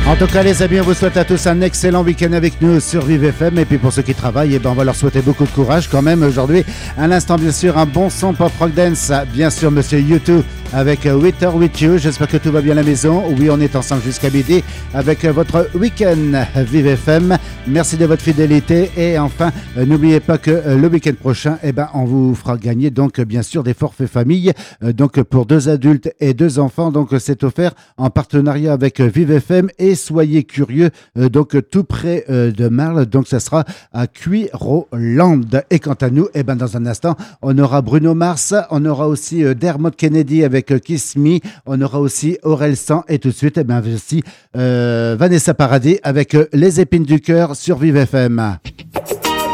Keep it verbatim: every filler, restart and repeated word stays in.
En tout cas, les amis, on vous souhaite à tous un excellent week-end avec nous sur Vive F M. Et puis pour ceux qui travaillent, eh ben, on va leur souhaiter beaucoup de courage quand même aujourd'hui. À l'instant, bien sûr, un bon son pop rock dance. Bien sûr, monsieur U deux avec With or With You. J'espère que tout va bien à la maison. Oui, on est ensemble jusqu'à midi avec votre week-end Vive F M. Merci de votre fidélité. Et enfin, euh, n'oubliez pas que euh, le week-end prochain, eh ben, on vous fera gagner donc bien sûr des forfaits famille. Euh, donc pour deux adultes et deux enfants. Donc c'est offert en partenariat avec euh, Vive F M et soyez curieux, euh, donc tout près euh, de Marle, donc ça sera à Cuiroland. Et quant à nous, eh ben, dans un instant, on aura Bruno Mars, on aura aussi euh, Dermot Kennedy avec euh, Kiss Me, on aura aussi Aurel San et tout de suite, eh ben, aussi euh, Vanessa Paradis avec euh, Les Épines du Cœur sur Vive F M.